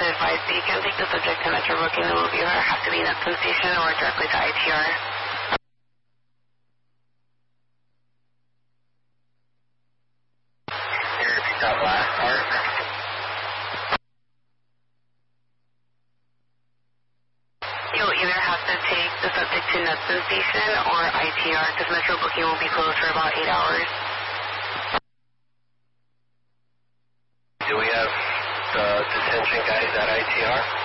to advise that you can take the subject to Metro booking. The will either have to be in Upton Station or directly to ITR. Can you repeat that last part? You'll either have to take the subject to Knudsen Station or ITR because Metro booking will be closed for about 8 hours. Do we have the detention guys at ITR?